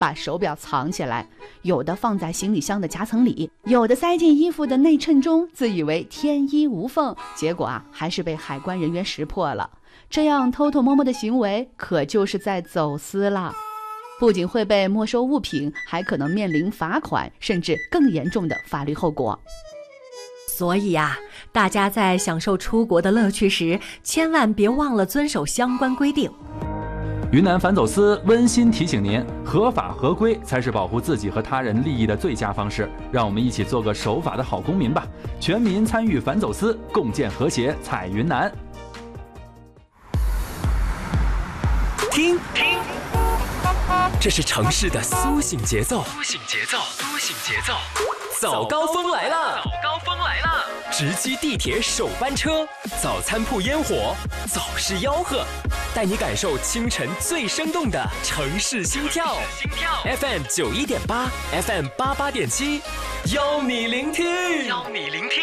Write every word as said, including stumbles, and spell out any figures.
把手表藏起来，有的放在行李箱的夹层里，有的塞进衣服的内衬中，自以为天衣无缝，结果啊，还是被海关人员识破了。这样偷偷摸摸的行为，可就是在走私了。不仅会被没收物品，还可能面临罚款，甚至更严重的法律后果。 所以呀、啊，大家在享受出国的乐趣时，千万别忘了遵守相关规定。 云南反走私温馨提醒您，合法合规才是保护自己和他人利益的最佳方式。让我们一起做个守法的好公民吧！全民参与反走私，共建和谐彩云南。 听听，这是城市的苏醒节奏。苏醒节奏，苏醒节奏。早高峰来了！早高峰来了！直击地铁首班车，早餐铺烟火，早市吆喝，带你感受清晨最生动的城市心跳。心跳 F M 九一点八 ，F M 八八点七，邀你聆听，邀你聆听。